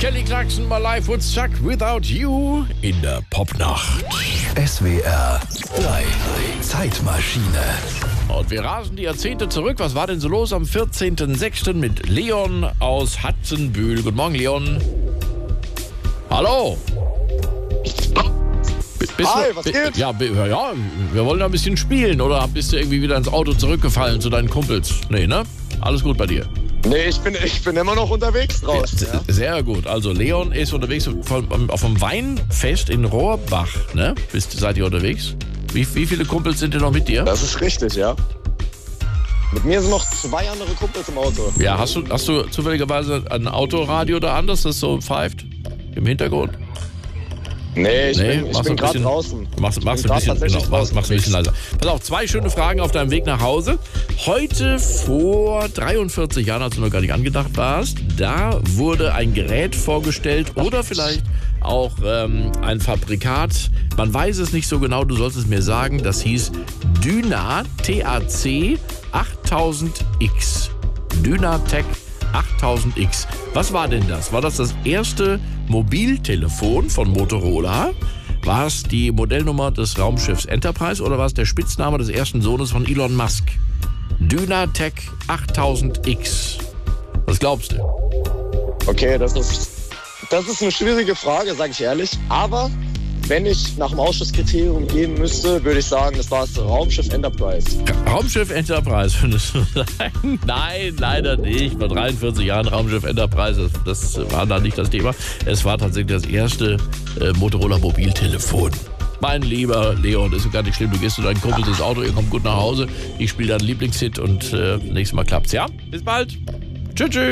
Kelly Clarkson, My Life Would Suck Without You in der Popnacht. SWR 3 Zeitmaschine. Und wir rasen die Jahrzehnte zurück. Was war denn so los am 14.06. mit Leon aus Hatzenbühl? Guten Morgen, Leon. Hallo. Hi, was geht? Ja, wir wollen ein bisschen spielen. Oder bist du irgendwie wieder ins Auto zurückgefallen zu deinen Kumpels? Nee, ne? Alles gut bei dir? Nee, ich bin immer noch unterwegs draußen. Ja. Sehr gut. Also Leon ist unterwegs auf dem Weinfest in Rohrbach. Ne? Seid ihr unterwegs? Wie viele Kumpels sind denn noch mit dir? Das ist richtig, ja. Mit mir sind noch 2 andere Kumpels im Auto. Ja, hast du zufälligerweise ein Autoradio da an, dass das so pfeift im Hintergrund? Nee, ich bin gerade draußen. Machst ein bisschen leiser. Pass auf, 2 schöne Fragen auf deinem Weg nach Hause. Heute vor 43 Jahren, als du noch gar nicht angedacht warst, da wurde ein Gerät vorgestellt oder vielleicht auch ein Fabrikat. Man weiß es nicht so genau, du sollst es mir sagen. Das hieß Dyna TAC 8000X. Dynatec 8000X. Was war denn das? War das erste Mobiltelefon von Motorola? War es die Modellnummer des Raumschiffs Enterprise oder war es der Spitzname des ersten Sohnes von Elon Musk? Dynatec 8000X. Was glaubst du? Okay, das ist eine schwierige Frage, sage ich ehrlich. Aber wenn ich nach dem Ausschusskriterium gehen müsste, würde ich sagen, das war das Raumschiff Enterprise. Raumschiff Enterprise, würdest du sagen? Nein, leider nicht. Vor 43 Jahren Raumschiff Enterprise, das war da nicht das Thema. Es war tatsächlich das erste Motorola-Mobiltelefon. Mein lieber Leon, ist gar nicht schlimm. Du gehst zu deinen Kumpels ins Auto, ihr kommt gut nach Hause. Ich spiele deinen Lieblingshit und nächstes Mal klappt's, ja? Bis bald. Tschüss.